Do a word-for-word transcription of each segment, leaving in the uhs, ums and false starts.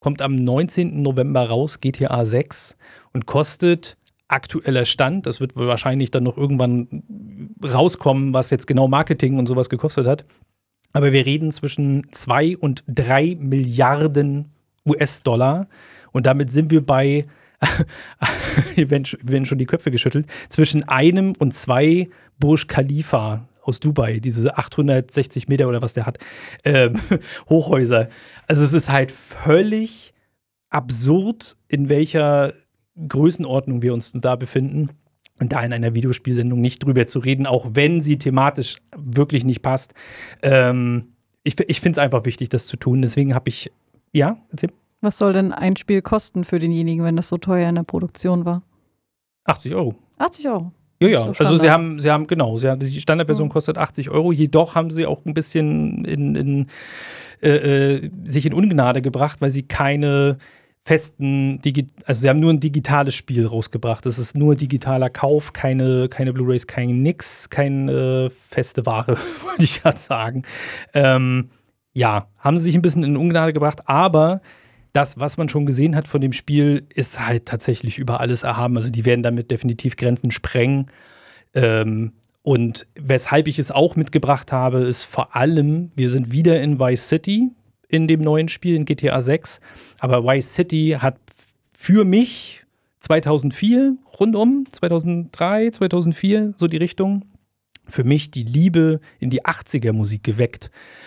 kommt am neunzehnten November raus, G T A sechs, und kostet aktueller Stand, das wird wahrscheinlich dann noch irgendwann rauskommen, was jetzt genau Marketing und sowas gekostet hat. Aber wir reden zwischen zwei und drei Milliarden U S-Dollar. Und damit sind wir bei, hier werden schon die Köpfe geschüttelt, zwischen einem und zwei Burj Khalifa aus Dubai, diese achthundertsechzig Meter oder was der hat, ähm, Hochhäuser. Also es ist halt völlig absurd, in welcher Größenordnung wir uns da befinden. Und da in einer Videospielsendung nicht drüber zu reden, auch wenn sie thematisch wirklich nicht passt. Ähm, ich ich finde es einfach wichtig, das zu tun. Deswegen habe ich, ja, erzähl. Was soll denn ein Spiel kosten für denjenigen, wenn das so teuer in der Produktion war? achtzig Euro. achtzig Euro? Ja, ja, so also sie haben, sie haben, genau, sie haben, die Standardversion mhm. kostet achtzig Euro, jedoch haben sie auch ein bisschen in, in, äh, äh, sich in Ungnade gebracht, weil sie keine festen, Digi- also sie haben nur ein digitales Spiel rausgebracht. Das ist nur digitaler Kauf, keine, keine Blu-rays, kein nix, keine äh, feste Ware, würde ich gerade sagen. Ähm, ja, haben sie sich ein bisschen in Ungnade gebracht, aber das, was man schon gesehen hat von dem Spiel, ist halt tatsächlich über alles erhaben. Also die werden damit definitiv Grenzen sprengen. Ähm, und weshalb ich es auch mitgebracht habe, ist vor allem, wir sind wieder in Vice City in dem neuen Spiel, in G T A sechs. Aber Vice City hat für mich zweitausendvier, rundum, zweitausenddrei, zweitausendvier, so die Richtung, für mich die Liebe in die achtziger-Musik geweckt.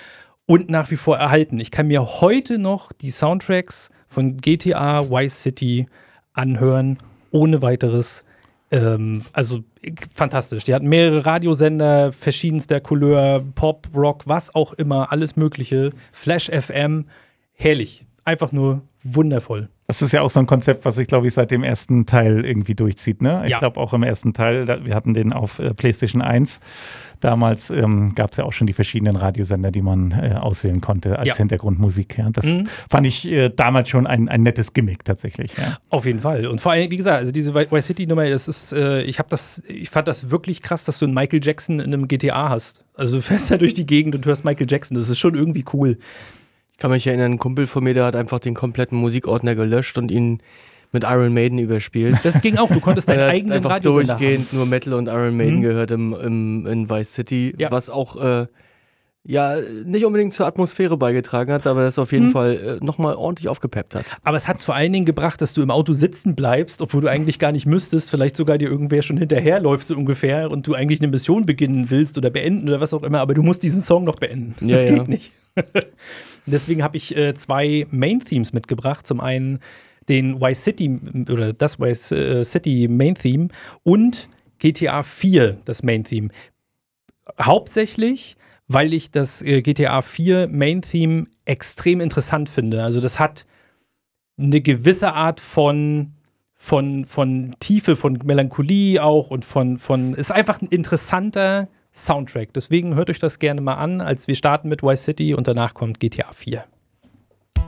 Und nach wie vor erhalten. Ich kann mir heute noch die Soundtracks von G T A Vice City anhören, ohne weiteres. Ähm, also fantastisch. Die hatten mehrere Radiosender, verschiedenster Couleur, Pop, Rock, was auch immer, alles Mögliche. Flash F M, herrlich. Einfach nur wundervoll. Das ist ja auch so ein Konzept, was sich, glaube ich, seit dem ersten Teil irgendwie durchzieht. Ne? Ich ja. glaube auch im ersten Teil, da, wir hatten den auf äh, PlayStation eins. Damals ähm, gab es ja auch schon die verschiedenen Radiosender, die man äh, auswählen konnte als ja. Hintergrundmusik. Ja? Das mhm. fand ich äh, damals schon ein, ein nettes Gimmick tatsächlich. Ja. Auf jeden Fall. Und vor allem, wie gesagt, also diese Vice City-Nummer, das ist, äh, ich habe das, ich fand das wirklich krass, dass du einen Michael Jackson in einem G T A hast. Also du fährst da durch die Gegend und hörst Michael Jackson. Das ist schon irgendwie cool. Ich kann mich erinnern, ein Kumpel von mir, der hat einfach den kompletten Musikordner gelöscht und ihn mit Iron Maiden überspielt. Das ging auch, du konntest deinen eigenen einfach Radiosender durchgehend haben. Nur Metal und Iron Maiden mhm. gehört im, im, in Vice City, ja. was auch äh, ja nicht unbedingt zur Atmosphäre beigetragen hat, aber das auf jeden mhm. Fall äh, nochmal ordentlich aufgepeppt hat. Aber es hat vor allen Dingen gebracht, dass du im Auto sitzen bleibst, obwohl du eigentlich gar nicht müsstest, vielleicht sogar dir irgendwer schon hinterherläuft so ungefähr und du eigentlich eine Mission beginnen willst oder beenden oder was auch immer, aber du musst diesen Song noch beenden. Ja, das ja. geht nicht. Deswegen habe ich äh, zwei Main-Themes mitgebracht. Zum einen den Vice City oder das Vice äh, City Main-Theme und G T A vier, das Main-Theme. Hauptsächlich, weil ich das äh, G T A vier Main-Theme extrem interessant finde. Also das hat eine gewisse Art von von, von Tiefe, von Melancholie auch und von, von ist einfach ein interessanter Soundtrack. Deswegen hört euch das gerne mal an, als wir starten mit Vice City und danach kommt G T A vier.